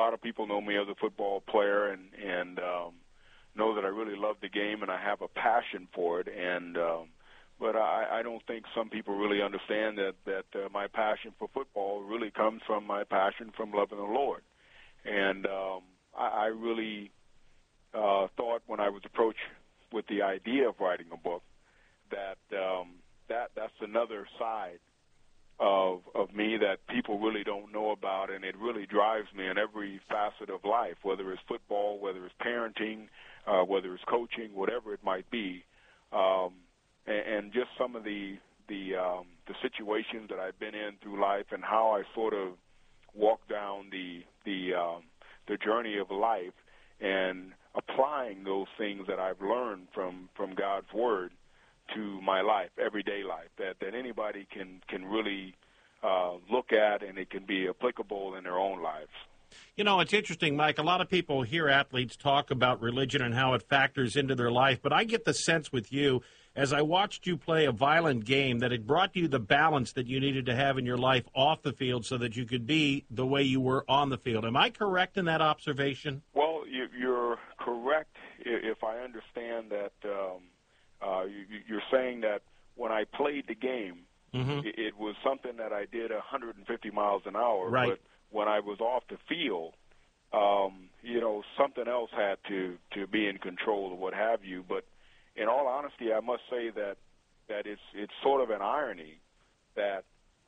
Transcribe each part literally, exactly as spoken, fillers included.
lot of people know me as a football player and, and um, know that I really love the game and I have a passion for it. And um, but I, I don't think some people really understand that, that uh, my passion for football really comes from my passion from loving the Lord. And um, I, I really uh, thought when I was approached with the idea of writing a book that um, that that's another side of of me that people really don't know about, and it really drives me in every facet of life, whether it's football, whether it's parenting, uh, whether it's coaching, whatever it might be, um, and, and just some of the the um, the situations that I've been in through life and how I sort of walk down the the um, the journey of life and applying those things that I've learned from, from God's Word to my life, everyday life, that, that anybody can, can really uh, look at and it can be applicable in their own lives. You know, it's interesting, Mike. A lot of people hear athletes talk about religion and how it factors into their life, but I get the sense with you, as I watched you play a violent game, that it brought you the balance that you needed to have in your life off the field so that you could be the way you were on the field. Am I correct in that observation? Well, you're correct if I understand that um, uh, you're saying that when I played the game, mm-hmm. it was something that I did one hundred fifty miles an hour, right. But when I was off the field, um, you know, something else had to, to be in control or what have you. But in all honesty, I must say that, that it's it's sort of an irony that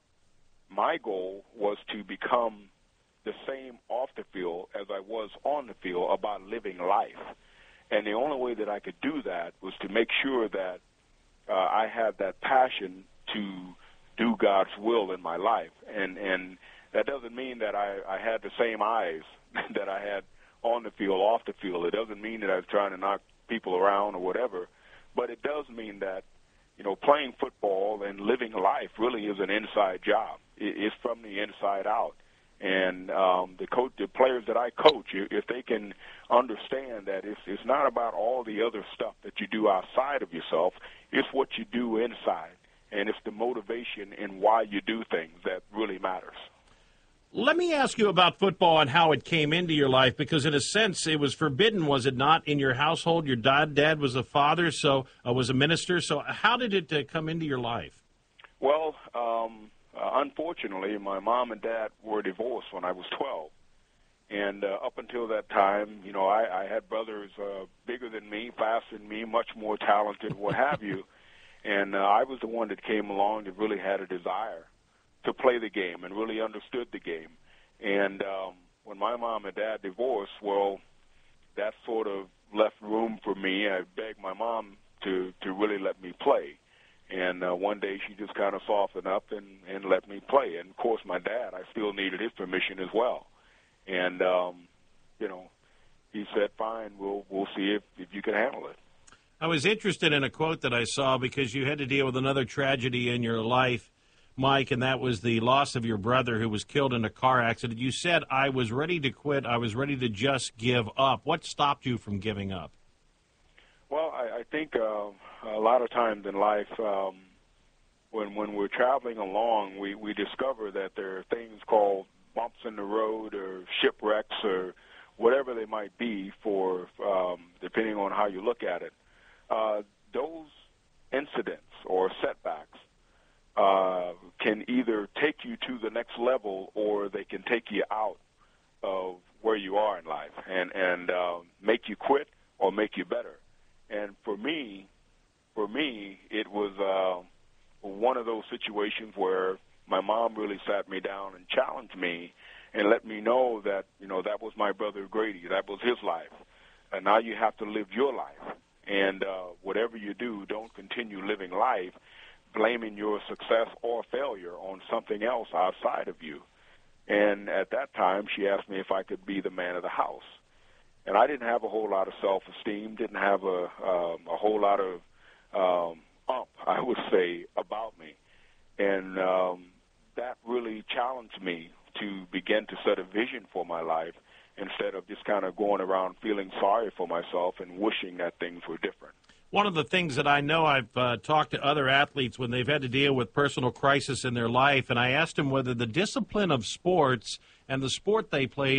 my goal was to become the same off the field as I was on the field about living life. And the only way that I could do that was to make sure that uh, I had that passion to do God's will in my life. And and that doesn't mean that I, I had the same eyes that I had on the field, off the field. It doesn't mean that I was trying to knock people around or whatever. But it does mean that, you know, playing football and living life really is an inside job. It's from the inside out. And um, the coach, the players that I coach, if they can understand that it's, it's not about all the other stuff that you do outside of yourself, it's what you do inside. And it's the motivation and why you do things that really matters. Let me ask you about football and how it came into your life, because in a sense it was forbidden, was it not, in your household? Your dad, dad was a father, so uh, was a minister. So how did it uh, come into your life? Well, um, uh, unfortunately, my mom and dad were divorced when I was twelve. And uh, up until that time, you know, I, I had brothers uh, bigger than me, faster than me, much more talented, what have you. And uh, I was the one that came along that really had a desire to play the game and really understood the game. And um, when my mom and dad divorced, well, that sort of left room for me. I begged my mom to, to really let me play. And uh, one day she just kind of softened up and, and let me play. And, of course, my dad, I still needed his permission as well. And, um, you know, he said, fine, we'll, we'll see if, if you can handle it. I was interested in a quote that I saw because you had to deal with another tragedy in your life, Mike, and that was the loss of your brother who was killed in a car accident. You said, I was ready to quit. I was ready to just give up. What stopped you from giving up? Well, I, I think uh, a lot of times in life, um, when when we're traveling along, we, we discover that there are things called bumps in the road or shipwrecks or whatever they might be for, um, depending on how you look at it. Uh, those incidents or setbacks uh, can either take you to the next level or they can take you out of where you are in life and, and uh, make you quit or make you better. And for me, for me, it was uh, one of those situations where my mom really sat me down and challenged me and let me know that, you know, that was my brother Grady. That was his life. And now you have to live your life. And uh, whatever you do, don't continue living life blaming your success or failure on something else outside of you. And at that time, she asked me if I could be the man of the house. And I didn't have a whole lot of self-esteem, didn't have a, um, a whole lot of um, ump, I would say, about me. And um, that really challenged me to begin to set a vision for my life instead of just kind of going around feeling sorry for myself and wishing that things were different. One of the things that I know, I've uh, talked to other athletes when they've had to deal with personal crisis in their life, and I asked them whether the discipline of sports and the sport they played